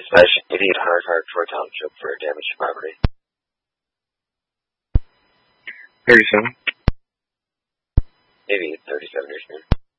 Idiot hard for township for damage to property. 37. Maybe 37 years, man.